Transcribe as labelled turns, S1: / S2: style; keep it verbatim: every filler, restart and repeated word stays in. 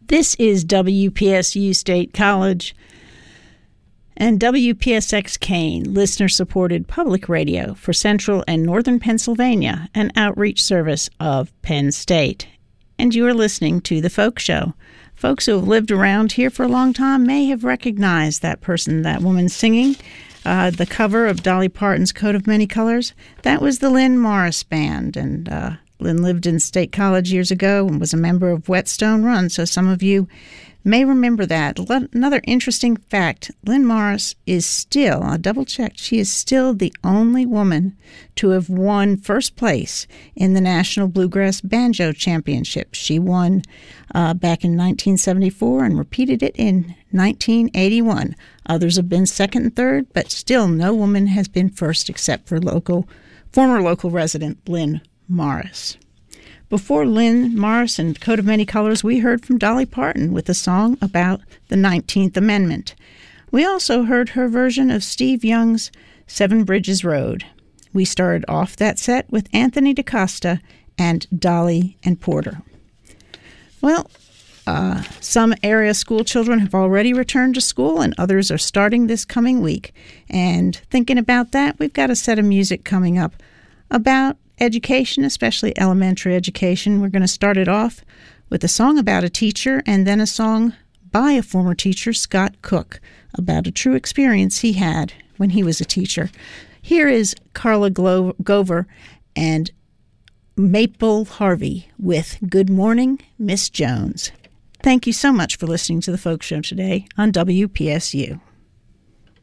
S1: This is W P S U State College and W P S X Kane, listener-supported public radio for Central and Northern Pennsylvania, an outreach service of Penn State. And you are listening to The Folk Show. Folks who have lived around here for a long time may have recognized that person, that woman singing uh, the cover of Dolly Parton's Coat of Many Colors. That was the Lynn Morris Band, and uh, Lynn lived in State College years ago and was a member of Whetstone Run, so some of you may remember that. Another interesting fact, Lynn Morris is still, I double-checked, she is still the only woman to have won first place in the National Bluegrass Banjo Championship. She won uh, back in nineteen seventy-four and repeated it in nineteen eighty-one. Others have been second and third, but still no woman has been first except for local, former local resident Lynn Morris. Before Lynn Morris and Coat of Many Colors, we heard from Dolly Parton with a song about the nineteenth Amendment. We also heard her version of Steve Young's Seven Bridges Road. We started off that set with Anthony DaCosta and Dolly and Porter. Well, uh, some area school children have already returned to school and others are starting this coming week. And thinking about that, we've got a set of music coming up about education, especially elementary education. We're going to start it off with a song about a teacher and then a song by a former teacher, Scott Cook, about a true experience he had when he was a teacher. Here is Carla Glo- Gover and Maple Harvey with Good Morning, Miss Jones. Thank you so much for listening to The Folk Show today on W P S U.